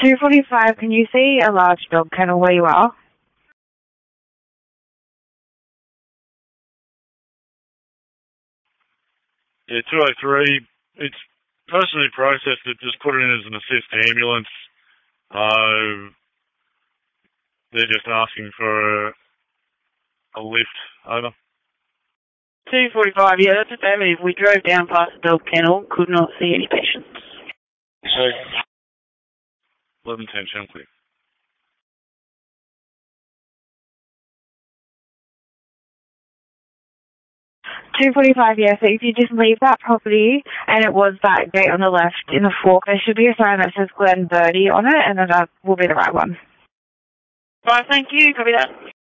2:45, can you see a large dog kennel where you are? Yeah, 203. It's personally processed it, just put it in as an assist ambulance. They're just asking for a lift. Over. 2:45, yeah, that's affirmative. We drove down past the dog kennel, could not see any patients. So, 11:10, Channel Clear. 2:45, yeah, so if you just leave that property and it was that gate on the left in the fork, there should be a sign that says Glen Birdie on it, and then that will be the right one. Right, thank you, copy that.